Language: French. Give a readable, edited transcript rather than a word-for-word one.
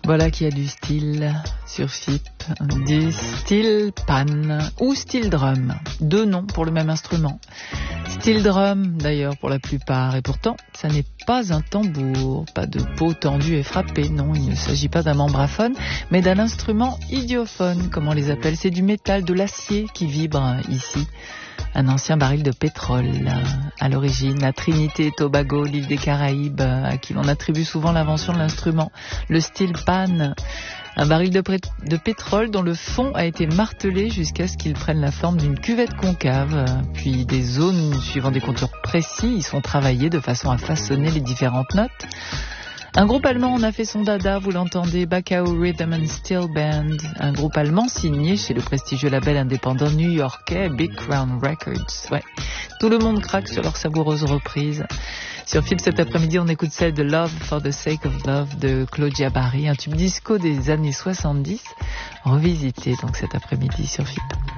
Voilà qui a du style sur FIP, du style pan ou style drum. Deux noms pour le même instrument. Style drum d'ailleurs pour la plupart, et pourtant ça n'est pas un tambour, pas de peau tendue et frappée, non, il ne s'agit pas d'un membraphone, mais d'un instrument idiophone, comme on les appelle. C'est du métal, de l'acier qui vibre ici. Un ancien baril de pétrole. À l'origine, la Trinité et Tobago, l'île des Caraïbes, à qui l'on attribue souvent l'invention de l'instrument. Le steel pan, un baril de pétrole dont le fond a été martelé jusqu'à ce qu'il prenne la forme d'une cuvette concave. Puis des zones suivant des contours précis y sont travaillées de façon à façonner les différentes notes. Un groupe allemand en a fait son dada, vous l'entendez, Bakau Rhythm and Steel Band, un groupe allemand signé chez le prestigieux label indépendant new-yorkais Big Crown Records. Ouais, tout le monde craque sur leur savoureuse reprise. Sur FIP cet après-midi, on écoute celle de Love for the Sake of Love de Claudia Barry, un tube disco des années 70, revisité donc cet après-midi sur FIP.